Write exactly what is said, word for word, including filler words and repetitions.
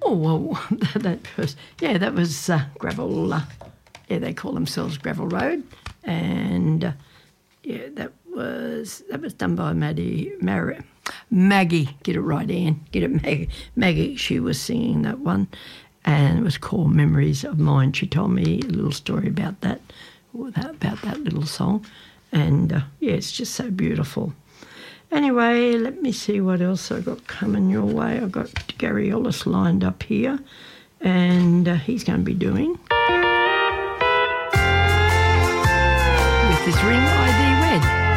Oh, well, that was, yeah, that was uh, gravel, uh, yeah, they call themselves Gravel Road. And, uh, yeah, that was that was done by Maddie, Mar- Maggie, get it right, Anne, get it, Maggie. Maggie, she was singing that one, and it was called Memories of Mine. She told me a little story about that, about that little song. And, uh, yeah, it's just so beautiful. Anyway, let me see what else I got coming your way. I've got Gary Ellis lined up here, and uh, he's going to be doing with his Ring I D Red.